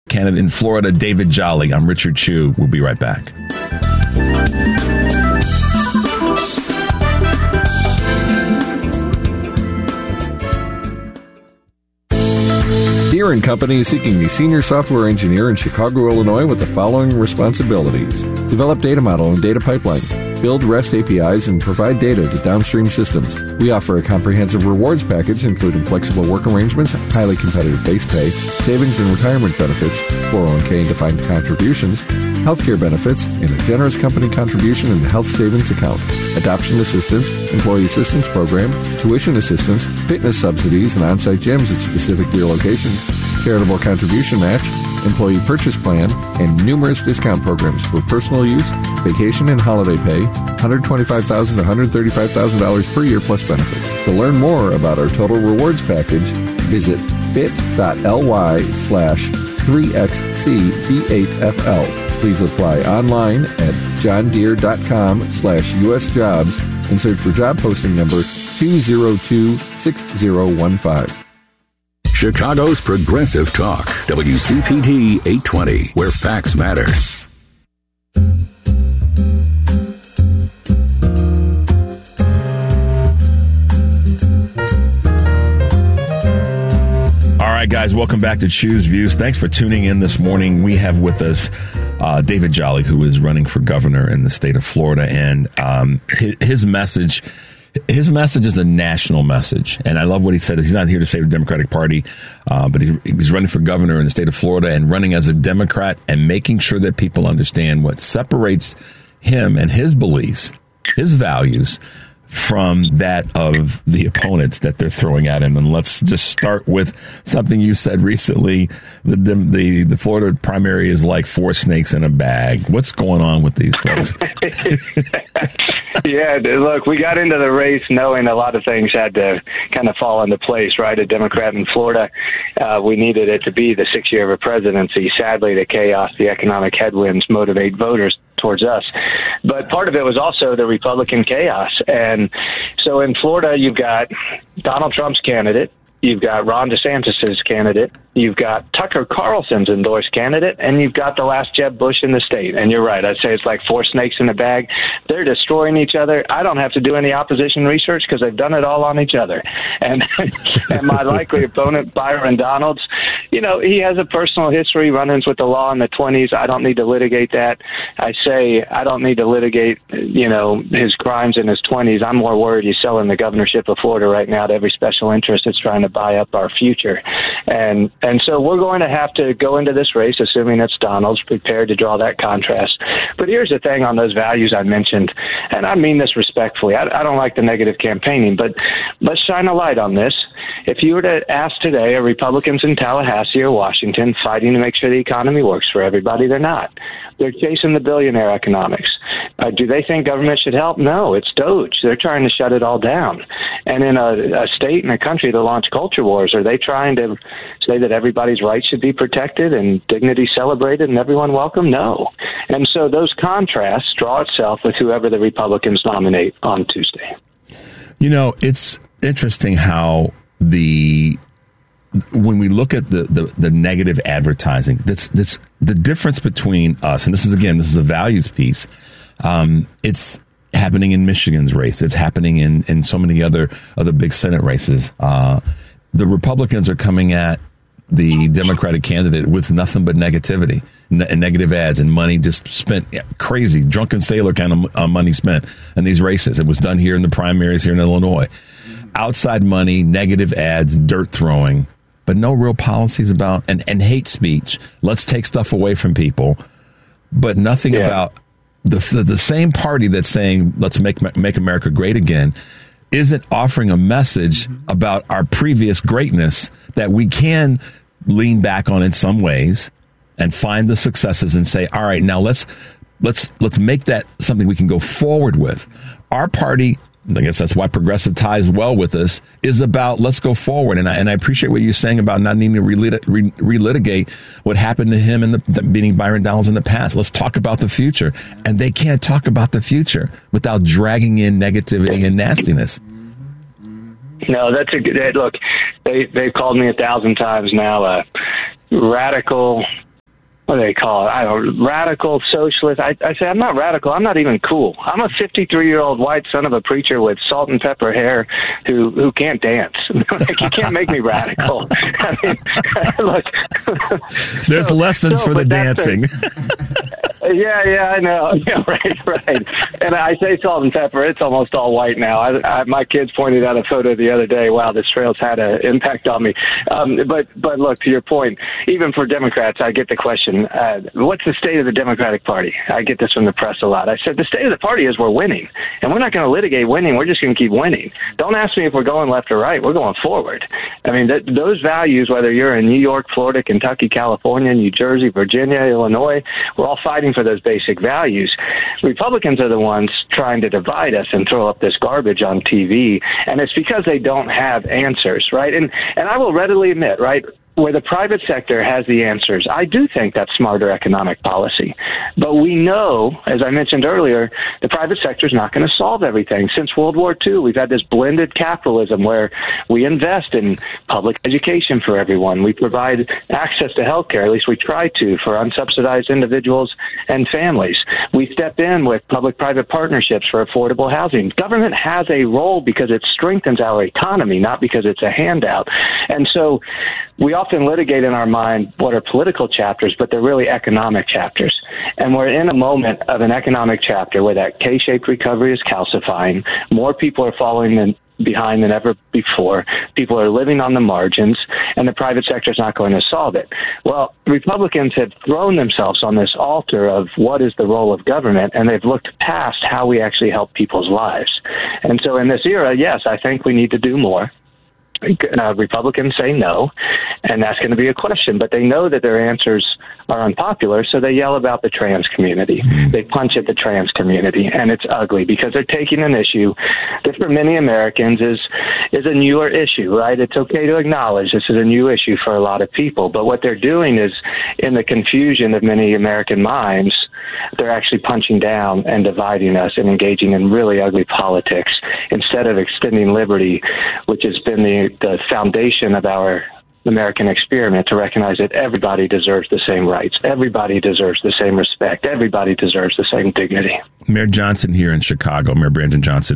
candidate in Florida, David Jolly. I'm Richard Chu. We'll be right back. Deere & Company is seeking a senior software engineer in Chicago, Illinois with the following responsibilities. Develop data model and data pipeline. Build REST APIs and provide data to downstream systems. We offer a comprehensive rewards package including flexible work arrangements, highly competitive base pay, savings and retirement benefits, 401k and defined contributions, healthcare benefits, and a generous company contribution and health savings account, adoption assistance, employee assistance program, tuition assistance, fitness subsidies and on-site gyms at specific Deere locations, charitable contribution match, employee purchase plan, and numerous discount programs for personal use, vacation and holiday pay, $125,000 to $135,000 per year plus benefits. To learn more about our total rewards package, visit bit.ly/3xcb8fl. Please apply online at johndeere.com/USjobs and search for job posting number 2026015. Chicago's Progressive Talk, WCPT 820, where facts matter. All right, guys, welcome back to Choose Views. Thanks for tuning in this morning. We have with us David Jolly, who is running for governor in the state of Florida, and his message is a national message, and I love what he said. He's not here to save the Democratic Party, but he's running for governor in the state of Florida and running as a Democrat and making sure that people understand what separates him and his beliefs, his values, from that of the opponents that they're throwing at him. And let's just start with something you said recently. The Florida primary is like four snakes in a bag. What's going on with these folks? Yeah, look, we got into the race knowing a lot of things had to kind of fall into place, right? A Democrat in Florida, we needed it to be the 6th year of a presidency. Sadly, the chaos, the economic headwinds motivate voters towards us. But part of it was also the Republican chaos. And so in Florida, you've got Donald Trump's candidate, you've got Ron DeSantis's candidate, you've got Tucker Carlson's endorsed candidate, and you've got the last Jeb Bush in the state. And you're right, I'd say it's like four snakes in a bag. They're destroying each other. I don't have to do any opposition research because they've done it all on each other. And and my likely opponent, Byron Donalds, he has a personal history, run-ins with the law in the 20s. I don't need to litigate that. I say I don't need to litigate, his crimes in his 20s. I'm more worried he's selling the governorship of Florida right now to every special interest that's trying to buy up our future. And so we're going to have to go into this race, assuming it's Donald's, prepared to draw that contrast. But here's the thing on those values I mentioned, and I mean this respectfully. I don't like the negative campaigning, but let's shine a light on this. If you were to ask today, are Republicans in Tallahassee or Washington fighting to make sure the economy works for everybody? They're not. They're chasing the billionaire economics. Do they think government should help? No, it's Doge. They're trying to shut it all down. And in a state and a country that launched culture wars, are they trying to say that everybody's rights should be protected and dignity celebrated and everyone welcome? No. And so those contrasts draw itself with whoever the Republicans nominate on Tuesday. It's interesting how when we look at the negative advertising, that's the difference between us, and this is a values piece. It's happening in Michigan's race. It's happening in so many other big Senate races. The Republicans are coming at the Democratic candidate with nothing but negativity and negative ads and money just spent crazy, drunken sailor kind of money spent in these races. It was done here in the primaries here in Illinois. Outside money, negative ads, dirt throwing, but no real policies about and hate speech. Let's take stuff away from people, but nothing about the same party that's saying let's make America great again isn't offering a message about our previous greatness that we can lean back on in some ways and find the successes and say, all right, now let's make that something we can go forward with. Our party, I guess that's why progressive ties well with us, is about let's go forward. And I appreciate what you're saying about not needing to relitigate what happened to him in the beating Byron Donalds in the past. Let's talk about the future. And they can't talk about the future without dragging in negativity and nastiness. No, that's a good look. They've called me 1,000 times now radical what do they call it? I don't know, radical socialist. I say I'm not radical. I'm not even cool. I'm a 53-year-old white son of a preacher with salt and pepper hair who can't dance. Like, you can't make me radical. I mean, look. There's lessons for the dancing. Yeah, I know. Yeah, right. And I say salt and pepper. It's almost all white now. My kids pointed out a photo the other day. Wow, this trail's had an impact on me. But look, to your point, even for Democrats, I get the question, what's the state of the Democratic Party? I get this from the press a lot. I said, the state of the party is we're winning. And we're not going to litigate winning. We're just going to keep winning. Don't ask me if we're going left or right. We're going forward. I mean, those values, whether you're in New York, Florida, Kentucky, California, New Jersey, Virginia, Illinois, we're all fighting for those basic values. Republicans are the ones trying to divide us and throw up this garbage on TV, and it's because they don't have answers, right? And I will readily admit, right, where the private sector has the answers, I do think that's smarter economic policy. But we know, as I mentioned earlier, the private sector is not going to solve everything. Since World War II, we've had this blended capitalism where we invest in public education for everyone. We provide access to health care, at least we try to, for unsubsidized individuals and families. We step in with public-private partnerships for affordable housing. Government has a role because it strengthens our economy, not because it's a handout. And so we often litigate in our mind what are political chapters, but they're really economic chapters. And we're in a moment of an economic chapter where that K-shaped recovery is calcifying. More people are falling behind than ever before. People are living on the margins, and the private sector is not going to solve it. Well, Republicans have thrown themselves on this altar of what is the role of government, and they've looked past how we actually help people's lives. And so in this era, yes, I think we need to do more. Republicans say no, and that's going to be a question. But they know that their answers are unpopular, so they yell about the trans community. They punch at the trans community, and it's ugly because they're taking an issue that for many Americans is a newer issue, right? It's okay to acknowledge this is a new issue for a lot of people. But what they're doing is, in the confusion of many American minds, they're actually punching down and dividing us and engaging in really ugly politics instead of extending liberty, which has been the foundation of our American experiment, to recognize that everybody deserves the same rights. Everybody deserves the same respect. Everybody deserves the same dignity. Mayor Johnson here in Chicago, Mayor Brandon Johnson,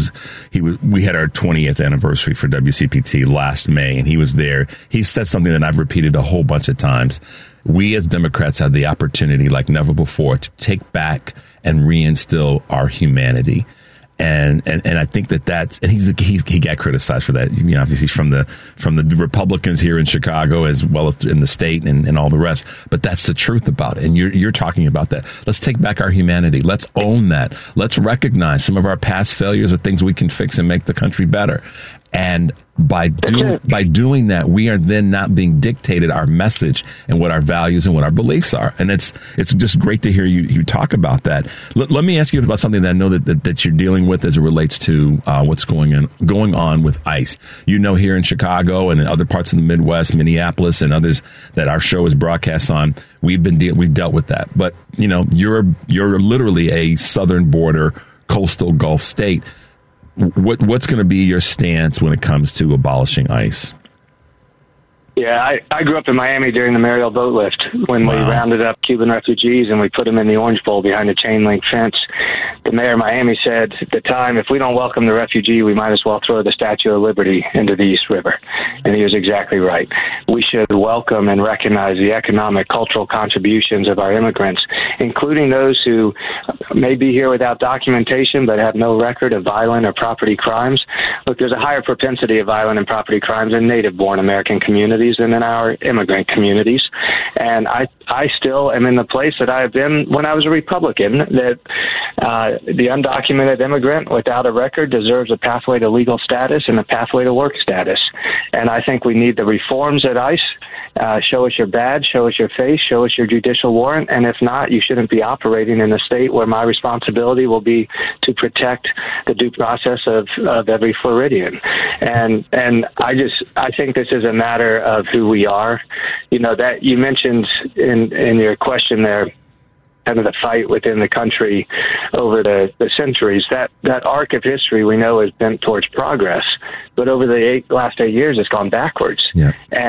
we had our 20th anniversary for WCPT last May, and he was there. He said something that I've repeated a whole bunch of times. We as Democrats have the opportunity like never before to take back and reinstill our humanity. And I think that's, and he got criticized for that, you know, obviously from the Republicans here in Chicago as well as in the state and all the rest. But that's the truth about it. And you're talking about that. Let's take back our humanity. Let's own that. Let's recognize some of our past failures are things we can fix and make the country better. And by doing that, we are then not being dictated our message and what our values and what our beliefs are. And it's just great to hear you talk about that. Let me ask you about something that I know that you're dealing with as it relates to what's going on with ICE. You know, here in Chicago and in other parts of the Midwest, Minneapolis, and others that our show is broadcast on, we've dealt with that. But you know, you're literally a southern border coastal Gulf state. What's going to be your stance when it comes to abolishing ICE? Yeah, I grew up in Miami during the Mariel boat lift when we rounded up Cuban refugees and we put them in the Orange Bowl behind a chain link fence. The mayor of Miami said at the time, if we don't welcome the refugee, we might as well throw the Statue of Liberty into the East River. And he was exactly right. We should welcome and recognize the economic, cultural contributions of our immigrants, including those who may be here without documentation but have no record of violent or property crimes. Look, there's a higher propensity of violent and property crimes in native-born American communities than in our immigrant communities. And I still am in the place that I have been when I was a Republican, that the undocumented immigrant without a record deserves a pathway to legal status and a pathway to work status. And I think we need the reforms at ICE. Show us your badge, show us your face, show us your judicial warrant, and if not, you shouldn't be operating in a state where my responsibility will be to protect the due process of every Floridian. And I think this is a matter of who we are. You know, that you mentioned in your question there, kind of the fight within the country over the centuries. That arc of history we know is bent towards progress, but over the last 8 years, it's gone backwards. Yeah. And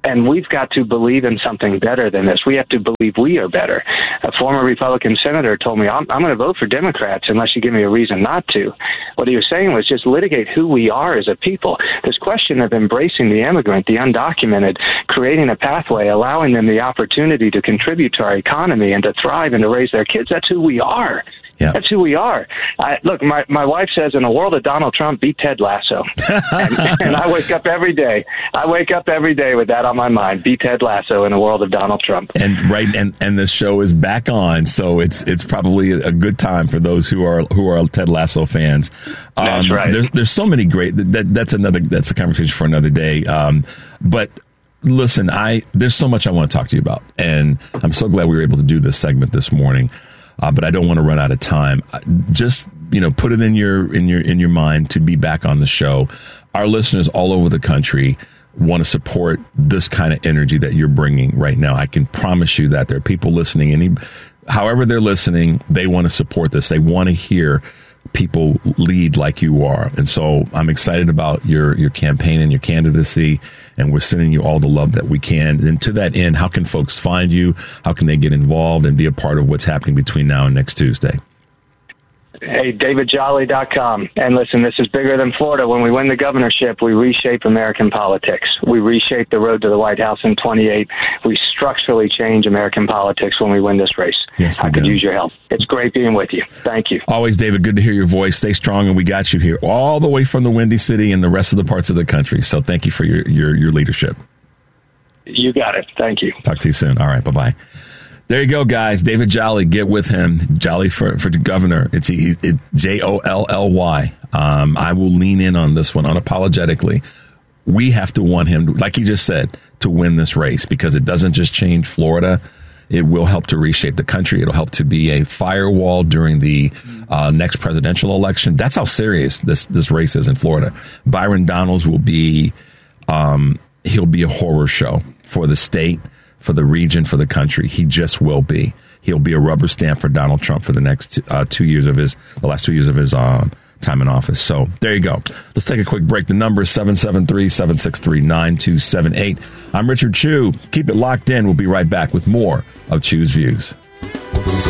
And we've got to believe in something better than this. We have to believe we are better. A former Republican senator told me, I'm going to vote for Democrats unless you give me a reason not to. What he was saying was just litigate who we are as a people. This question of embracing the immigrant, the undocumented, creating a pathway, allowing them the opportunity to contribute to our economy and to thrive and to raise their kids, that's who we are. Yeah. That's who we are. Look, my wife says, in a world of Donald Trump, beat Ted Lasso. and I wake up every day. With that on my mind. Beat Ted Lasso in a world of Donald Trump. And the show is back on, so it's probably a good time for those who are Ted Lasso fans. That's right. There's so many great. That's a conversation for another day. But listen, there's so much I want to talk to you about, and I'm so glad we were able to do this segment this morning. But I don't want to run out of time. Just, put it in your mind to be back on the show. Our listeners all over the country want to support this kind of energy that you're bringing right now. I can promise you that there are people listening, however they're listening, they want to support this. They want to hear people lead like you are. And so I'm excited about your campaign and your candidacy, and we're sending you all the love that we can. And to that end, how can folks find you? How can they get involved and be a part of what's happening between now and next Tuesday? Hey, DavidJolly.com. And listen, this is bigger than Florida. When we win the governorship, we reshape American politics. We reshape the road to the White House in 28. We structurally change American politics when we win this race. Yes, I could use your help. It's great being with you. Thank you. Always, David. Good to hear your voice. Stay strong, and we got you here all the way from the Windy City and the rest of the parts of the country. So thank you for your leadership. You got it. Thank you. Talk to you soon. All right. Bye-bye. There you go, guys. David Jolly, get with him. Jolly for governor. It's Jolly. I will lean in on this one unapologetically. We have to want him, like he just said, to win this race, because it doesn't just change Florida. It will help to reshape the country. It'll help to be a firewall during the next presidential election. That's how serious this race is in Florida. Byron Donalds will be, he'll be a horror show for the state, for the region, for the country. He just will be. He'll be a rubber stamp for Donald Trump for the next the last 2 years of his time in office. So there you go. Let's take a quick break. The number is 773-763-9278. I'm Richard Chew. Keep it locked in. We'll be right back with more of Chew's Views.